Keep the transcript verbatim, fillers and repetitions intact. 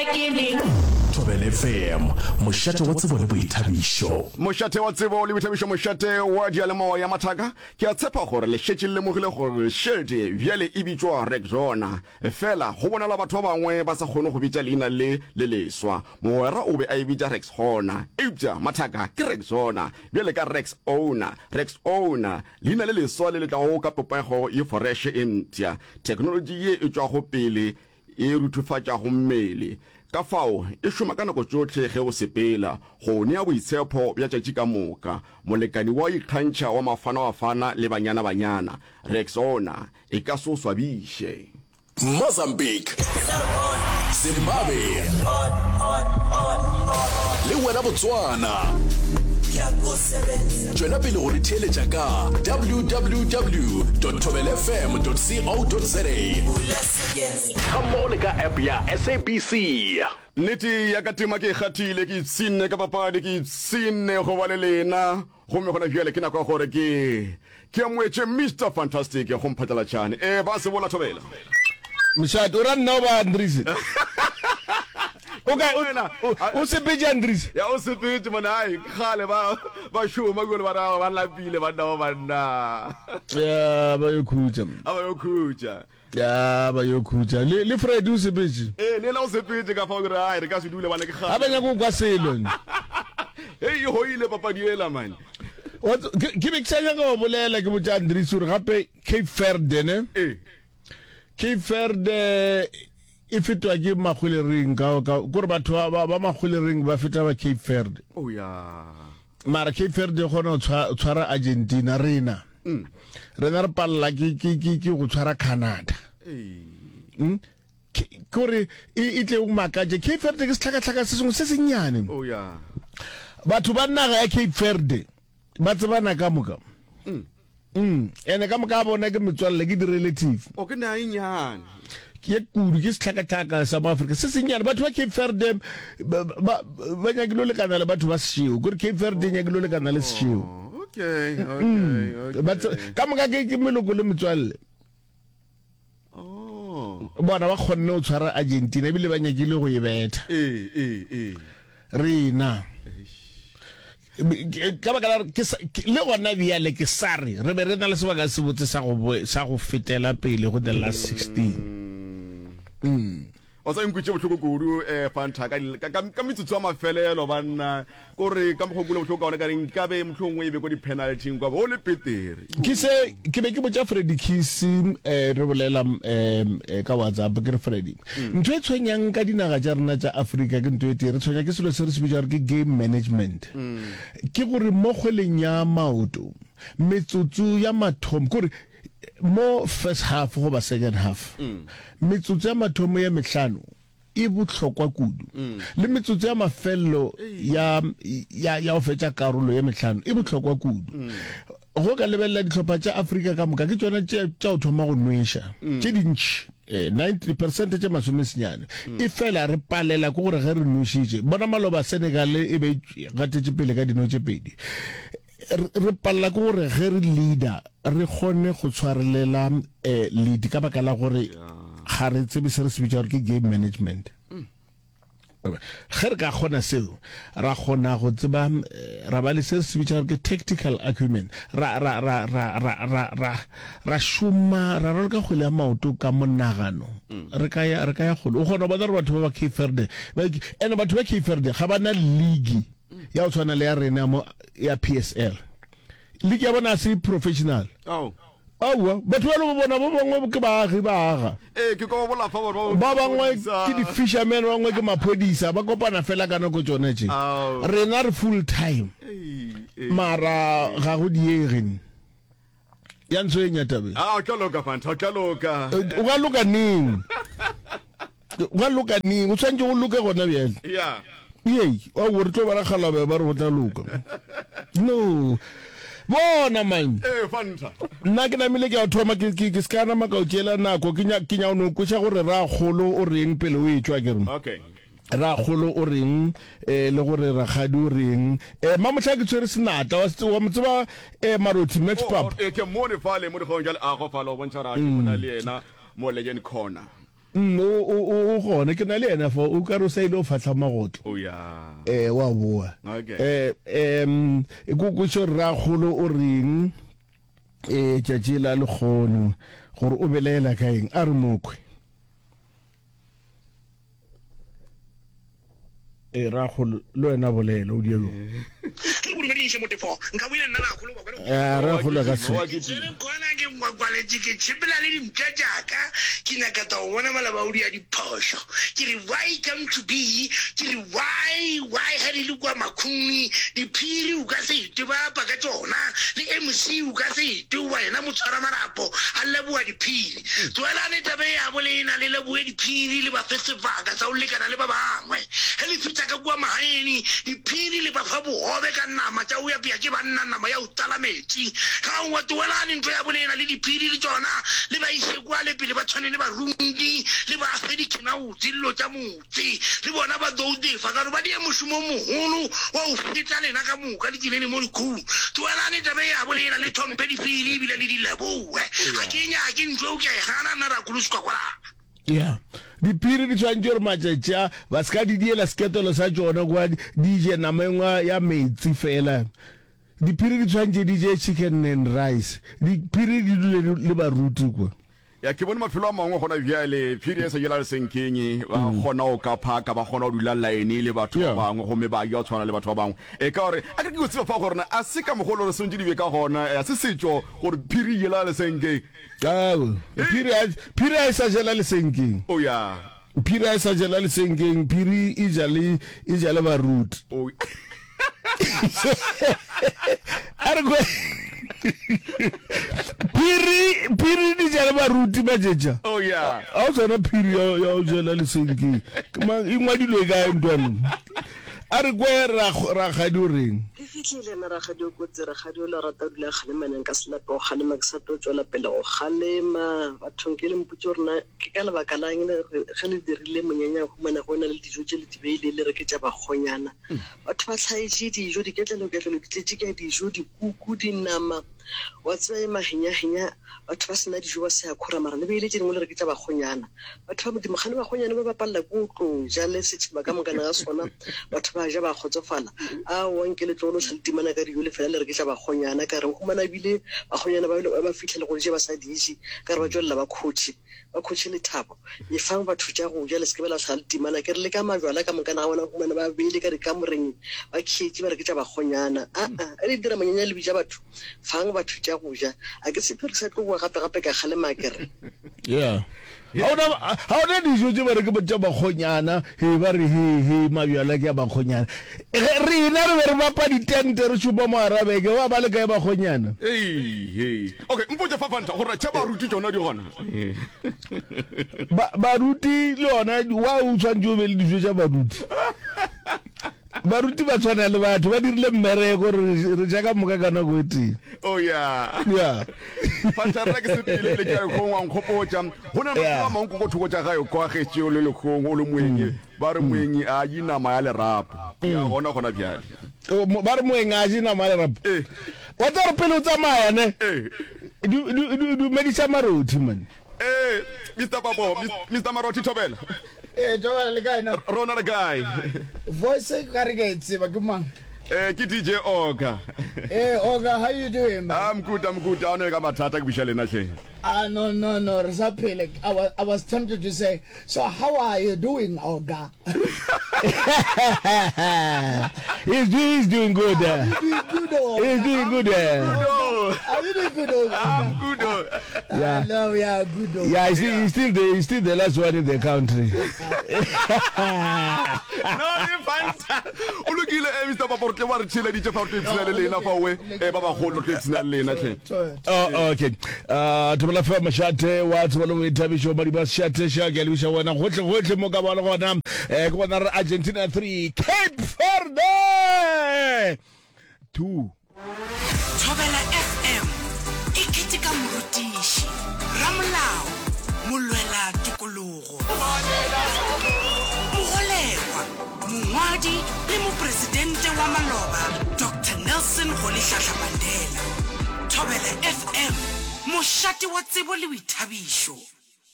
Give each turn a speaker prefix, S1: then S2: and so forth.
S1: Thobela F M mošate wa tsebo le boithabišo
S2: mošate wa tsebo le boithabišo mošate wa dialemo ya mathaka ke a tshepa gore le šetše le mogile gore shelde bjale e bitšwa Rexona fela go bonala batho ba bangwe ba sa kgone go bitša leina le le leswa mogwera o be a e bitša Rexona eupša mathaka ke Rexona bjale ka Rex Owner Rex Owner leina le leswa le le tlago ka popego e fresh e ntša technology ye e tšwa go pele e rutufatša go mmele ka fao e šoma ka nako tsotlhe ge o sepela go nea boitshepo bja tšatši ka moka molekani wa ikgantšha wa mafana wa fana le banyana banyana Rexona e ka se o swabiše
S1: Mozambique Zimbabwe le wena Botswana Tšwela pele go re theeletša ka w w w dot thobela f m dot co dot za ka mo le ka app ya S A B C
S2: nnete ya ka tema ke kgathile ke itsine ka papadi ke itsine go ba le lena go me gona bjale ke nako gore ke ke amwetse Mister Fantastic go mphatela tšane e ba se bona Thobela
S3: Mshad o ra nna o ba Andries Okay, o se beje Andries.
S2: Ya o se beje mana ai khale ba ba shuma go ba ba la pile ba na ba na.
S3: Ya ba yo khuja.
S2: Aba yo khuja.
S3: Ya ba yo khuja. Le le Fred o se beje.
S2: Eh le la o se beje ka fa go ra ai re ka se dule bana ke khale.
S3: Aba nya go kwa selo.
S2: Hey ho ile papa diela man.
S3: What ke be tsanya go bolela ke botsa Andries ure gape Cape Verde ne?
S2: Eh.
S3: Cape Verde e fetwa ke magolering ka ka gore batho ba ba magolering ba feta ba Cape Verde.
S2: Oh ya.
S3: Mara Cape Verde gona o tshwara Argentina rena.
S2: Mm.
S3: Rena re palla ke ke ke go tshwara Canada.
S2: Eh.
S3: Mm. Gore e tle o makaje Cape Verde ke setlhaka tlhaka se sengwe se senyane.
S2: Oh ya.
S3: Batho ba naga ya Cape Verde ba tsebana ka moka.
S2: Mm.
S3: Mm. Ene ka moka bona ke metswalle ke di relative.
S2: O ke na inyane.
S3: Ke kudu ke setlhaka-tlhaka South Africa se senyane batho ba Cape Verde ba ba nyakile le kana le batho ba sešio gore Cape Verde nyakile le kana le sešio.
S2: Okay, okay, okay.
S3: But ka moka ke ke meloko le metswalle.
S2: Oh.
S3: Bona ba khonne o tshwara Argentina ebile ba nyakile go e betha.
S2: Eh eh eh.
S3: Rena. Ka ba ka le gona biale ke sare re be re na le sebaka se botse sa go sa go fetela pele go the last sixteen. Mm.
S2: O sa nkutse botlhoko kudu eh fanta ka ka mitsutso ma felelo bana gore ka mogopolo botlhoko ona ka reng ka be motlhongwe e be go di penalty kwa bo le petere
S3: ke se ke be ke botsa Freddy Kisi eh re bolela eh ka WhatsApp ke re Freddy ntwe tshwenyang ka dinaga tsa rena tsa Africa ke ntwe e re tshwenya ke selo se re se bitsa ke game management ke gore mo kgweleng ya maoto metsotso ya mathomo gore mo first half go ba second half metsotso ya mathomo ya mehlano e botlhokwa kudu le metsotso ya mafello ya ya ya o fetsa karolo ya mehlano e botlhokwa kudu go ka lebella ditlhopha tsa Africa ka moka ke tsona tša o thoma go nwesha tše dintši ninety percent tša masome senyane e fela re palela ke gore ge re nwešitše bona maloba Senegal e be gatetše pele ka dino tše pedi re palla ke gore ge re leader re kgone go tshwarelela lead ka baka la gore ga re tsebe se re se bitša gore ke game management ge re ka kgona seo ra kgona go tseba ra ba le se se bitša gore ke tactical acumen ra ra ra ra ra ra ra ra šoma ra ra ka kgwele ya maoto ka monagano re ka ya re ka ya kgolo o kgona ba re batho ba ba Cape Verde ene batho ba Cape Verde ga ba na league ya o tshwana le ya rena mo ya P S L league ya bona se professional
S2: oh
S3: awa batho ba lo bona bo bongwe ke baagi ba aga
S2: eh ke go bola fa ba
S3: ba bangwe ke di fishermen ba bangwe ke maphodisa ba kopana fela ka nako tsone tše rena re full time mara ga go diegeng ya ntso e nyatabe
S2: ah ka loka fanta ka loka
S3: o ga loka ning o ga loka ning o tsantse go loka gona bjale
S2: yeah
S3: yey o gore tlo ba ra khalabe ba re botla loka no bona man
S2: eh fanta
S3: nna ke namile ke a thoma ke ke skana maka o tšela nako ke nya ke nya no kutša gore ra kholo o reng pele o e tšwa ke re
S2: okay
S3: ra kholo o reng eh le gore ra gadi o reng eh mamotla ke tsere senata wa motseba eh Marothi Max Pub
S2: eh ke mo ne fale mo di go njala a go fala o bontšha ra ke mona le ena mo legend corner
S3: o o o gone ke na le ena for o ka re sa ile o fatla magotlo
S2: oh yeah
S3: eh wa boa
S2: Okay.
S3: eh em go go tshwe ra kholo o ring eh tjatjila le khono gore o belela kaeng a re mokwe e ra kholo lo ena bolela o dielo
S4: ke go medishe motefo nka buile nna la kholo ba ka
S3: eh ra kholo ka se
S4: tsere kona ke ngwakwale ke tshipela le dimtjajaka ke nyaka ta bona mala ba udi ya diphosho ke re why come to be ke re why why ha di lukwa makhumi diphiri u ka se itiba pa ka tsona le M C u ka se itiwa ena motshwara marapo a leboa diphiri tswela ne tabe ya bolena le leboe diphiri le ba festival ka tsa o lekana le ba bangwe he le fitsa ka kwa mahaeni diphiri le ba fa bohobe ka nama tsa o ya pia ke banna nama ya utala metsi ka ngwa tswela ne ntwe ya bolena le diphiri le tsona le ba ise kwa le pele ba tshwane le ba rungi le ba fedi kena o dillo tsa motse le bona ba doude fa ka ba di moshumo moholo wa o fita lena ka moka le dilene mo dikhulu tswela ne tabe ya bolena le thompe diphiri bile le dileboe ga ke nya ke ntwe o ke gana na ra kuluswa kwa
S3: yeah diphiri di tshwantse re matsetja ba ska di diela sketolo sa tsona kwa D J na mengwa ya metsi fela diphiri di tshwantse D J chicken and rice diphiri di dule le baruti kwa
S2: ya ke bone mafelo a mangwe gona bjale phiri se yela senkeng ba gona o ka phaka ba gona o dula line le batho ba bangwe go me ba ya tshwana le batho ba bangwe e ka gore a ke go tseba fa gore a se ka mogolo re sentse di be ka gona a se setjo gore phiri yela le senkeng
S3: gago phiri phiri a sa jela le senkeng
S2: oh yeah
S3: phiri a sa jela le senkeng phiri e jale e jale baruti
S2: oh
S3: are go Piri piri di jale baruti ba jeja
S2: oh yeah
S3: a o tsena phiri ya o jela le senkeng ma ingwa di le ga ndwana are go ra ra ga di reng
S5: e fitlhile na ra ga di go tsere ga di o la rata dula ga le maneng ka selapo ga le maksato tswela pele go galema bathong ke le mputso rena ke ka le bakala eng le ge le dirile monyanya go mana go na le dijo tse le dibeile le re ke tsa bagonyana batho ba tlhaetse dijo di ketlelo ketlelo di tletse ke dijo di kuku dinama wa tsaya mahinya hinya batho ba sena dijo ba se ya khora mara le beile tse dingwe le re ke tsa bagonyana batho ba modimo gane bagonyana ba bapalla go tlo jale setšhaba ka mokana ga sona batho ba ja ba khotsofala a wonke le tlolo sa dimana ka dijo le fela le re ke tsa bagonyana ka re go mana bile bagonyana ba ba fitlhele go je ba sa dishi ka re ba jwalla ba khotsi ba khotsi le thabo e fang batho tja go ja le sekebela sa dimana ke re le ka majwala ka mokana bona go mana ba beile ka re ka moreng ba khetse ba re ke tsa bagonyana a a le dira manyanya le bija batho fang batho tja go ja a ke se perisa go gape gape ka gale makere
S3: yeah how da how da dijo tse ba re ke botsa bagonyana he ba re he he mabjala ke ba bagonyana re ina re re ba pa di tente re tsuba mo arabe ke wa ba le ka ba bagonyana
S2: hey hey okay mpotse fa fanta gore tsa ba ruti tsona di gona
S3: ba ba ruti le ona wa o tshwantse be le dijo tsa ba ruti baruti ba tshwana le batho ba dirile mmereko re jaaka moka kana go eti
S2: oh yeah
S3: yeah
S2: fanta re ke se pele le ka go ngwa nkgopotsa hona ba mang go thoko tsa ga yo kwa getse o le le khong o le moenye ba re moenye a yina ma ya le rap ya gona gona bjale
S3: ba re moenye a yina ma le rap
S2: eh
S3: wa tsa re pele o tsamaya ne
S2: eh
S3: du du du medisa maroti man
S2: eh Mister Babo Mister Maroti Thobela
S6: eh jwale le guy na
S2: rona the guy
S6: voice ka re ke tseba ke mang
S2: eh ke D J Oga
S6: eh Oga how you doing man
S2: I'm good I'm good ana ka mathata ke bisha lena hle
S6: ah no no no resapele I was I was tempted to say so how are you doing Oga
S3: he's doing he's doing good uh.
S6: doing good Oga.
S3: He's doing good uh.
S2: no
S6: are you doing good Oga?
S2: I'm good oh.
S3: Yeah.
S6: No, yeah, good Oga.
S3: Yeah, he's still, he's still the he's still the last one in the country.
S2: no ni fanta o lokile eh Mister Babo ke wa re tshile di tse fa o tsena le lena fa we eh ba ba go lo tsena le lena hle
S3: Oh, okay. Uh, to la fama shate wa to lo itabisho mari ba shate sha ke le bisha wana gotle gotle mo ka ba le gona eh go bona Argentina three Cape Verde two
S4: Thobela F M ikitika mrutishi ramlao mulwela tikologo mogolegwa mongwadi le mopresidente wa maloba Doctor Nelson Rolihlahla Mandela Thobela F M moshate wa tsebo le boithabišo.